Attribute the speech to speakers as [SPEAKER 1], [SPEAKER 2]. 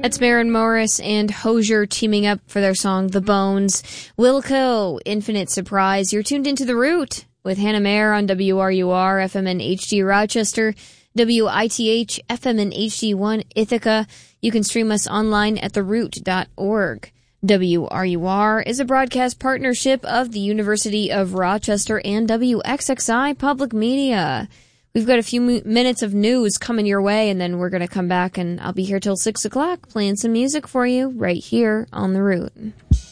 [SPEAKER 1] That's Maren Morris and Hozier teaming up for their song The Bones. Wilco, Infinite Surprise. You're tuned into The Root with Hannah Mayer on WRUR, FM and HD Rochester, WITH, FM and HD1 Ithaca. You can stream us online at theroot.org. WRUR is a broadcast partnership of the University of Rochester and WXXI Public Media. We've got a few minutes of news coming your way, and then we're going to come back, and I'll be here till 6 o'clock playing some music for you right here on The Root.